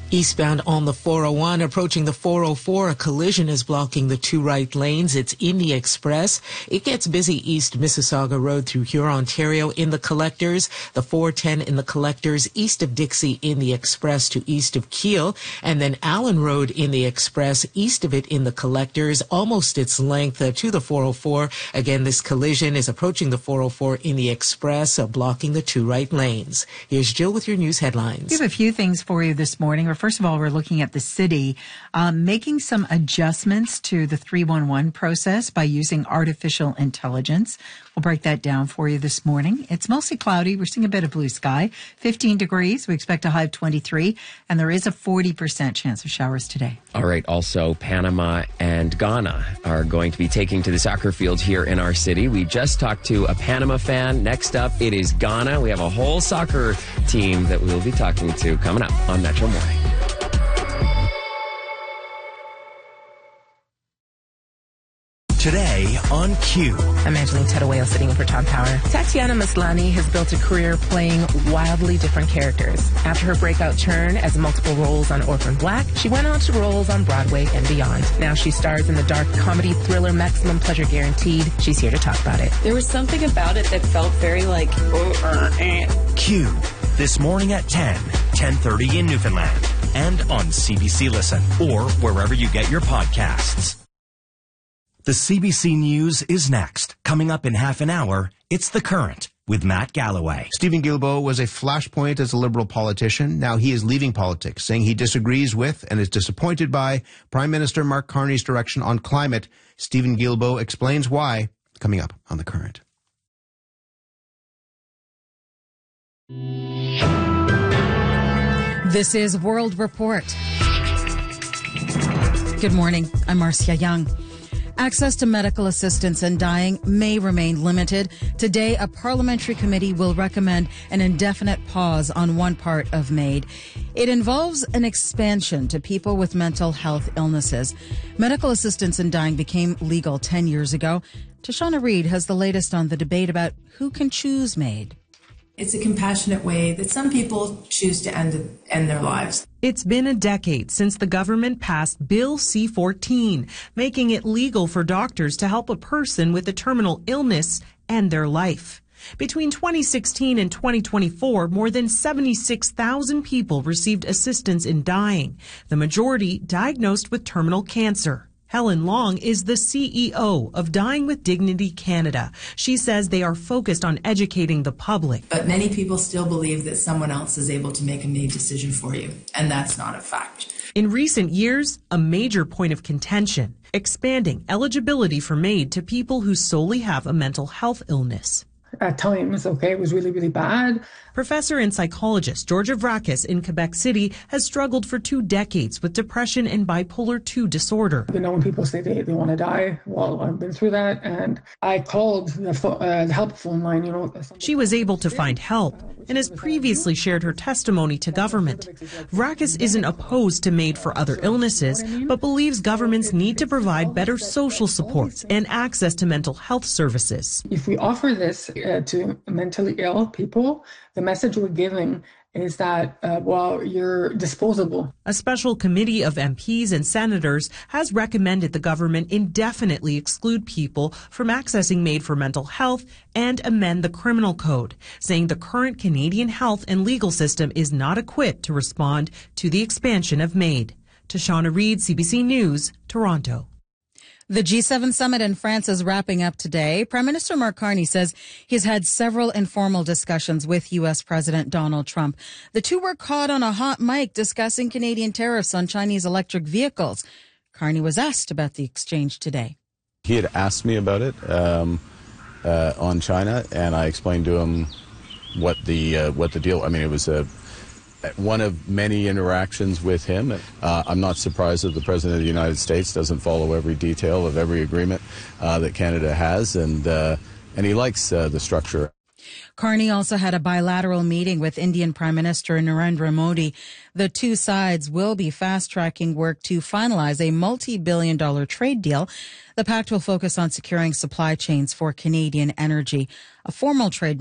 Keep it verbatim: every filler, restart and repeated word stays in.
Eastbound on the four oh one, approaching the four oh four, a collision is blocking the two right lanes. It's in the express. It gets busy east Mississauga Road through Huron, Ontario in the collectors, the four ten in the collectors, east of Dixie in the express to east of Kiel, and then Allen Road in the express, east of it in the collectors, almost its length uh, to the four oh four. Again, this collision is approaching the four oh four in the express, uh, blocking the two right lanes. Here's Jill with your news headlines. We have a few things for you this morning. First of all, we're looking at the city um, making some adjustments to the three one one process by using artificial intelligence. We'll break that down for you this morning. It's mostly cloudy. We're seeing a bit of blue sky. fifteen degrees. We expect a high of twenty-three, and there is a forty percent chance of showers today. All right. Also, Panama and Ghana are going to be taking to the soccer fields here in our city. We just talked to a Panama fan. Next up, it is Ghana. We have a whole soccer team that we'll be talking to coming up on Metro Morning. Today on Q. I'm Angeline Tettawale sitting in for Tom Power. Tatiana Maslany has built a career playing wildly different characters. After her breakout turn as multiple roles on Orphan Black, she went on to roles on Broadway and beyond. Now she stars in the dark comedy thriller Maximum Pleasure Guaranteed. She's here to talk about it. There was something about it that felt very like, oh, uh, eh. Q. This morning at ten, ten thirty in Newfoundland. And on C B C Listen or wherever you get your podcasts. The C B C News is next. Coming up in half an hour, it's The Current with Matt Galloway. Stephen Guilbeault was a flashpoint as a Liberal politician. Now he is leaving politics, saying he disagrees with and is disappointed by Prime Minister Mark Carney's direction on climate. Stephen Guilbeault explains why, coming up on The Current. This is World Report. Good morning. I'm Marcia Young. Access to medical assistance in dying may remain limited. Today, a parliamentary committee will recommend an indefinite pause on one part of MAID. It involves an expansion to people with mental health illnesses. Medical assistance in dying became legal ten years ago. Tashana Reid has the latest on the debate about who can choose MAID. It's a compassionate way that some people choose to end end their lives. It's been a decade since the government passed Bill C fourteen, making it legal for doctors to help a person with a terminal illness end their life. Between twenty sixteen and twenty twenty-four, more than seventy-six thousand people received assistance in dying, the majority diagnosed with terminal cancer. Helen Long is the C E O of Dying with Dignity Canada. She says they are focused on educating the public. But many people still believe that someone else is able to make a MAID decision for you, and that's not a fact. In recent years, a major point of contention, expanding eligibility for MAID to people who solely have a mental health illness. At times, okay, it was really, really bad. Professor and psychologist Georgia Vrakis in Quebec City has struggled for two decades with depression and bipolar two disorder. You know, when people say they, they want to die, well, I've been through that, and I called the, fo- uh, the help phone line, you know. She was able to find help and has previously shared her testimony to government. Vrakis isn't opposed to MAID for other illnesses, but believes governments need to provide better social supports and access to mental health services. If we offer this uh, to mentally ill people, the message we're giving is that, uh, well, you're disposable. A special committee of M Ps and senators has recommended the government indefinitely exclude people from accessing MAID for mental health and amend the criminal code, saying the current Canadian health and legal system is not equipped to respond to the expansion of MAID. Tashana Reid, C B C News, Toronto. The G seven summit in France is wrapping up today. Prime Minister Mark Carney says he's had several informal discussions with U S President Donald Trump. The two were caught on a hot mic discussing Canadian tariffs on Chinese electric vehicles. Carney was asked about the exchange today. He had asked me about it um, uh, on China, and I explained to him what the uh, what the deal. I mean, it was a. one of many interactions with him. Uh, I'm not surprised that the President of the United States doesn't follow every detail of every agreement uh, that Canada has, and uh, and he likes uh, the structure. Carney also had a bilateral meeting with Indian Prime Minister Narendra Modi. The two sides will be fast-tracking work to finalize a multi-billion dollar trade deal. The pact will focus on securing supply chains for Canadian energy. A formal trade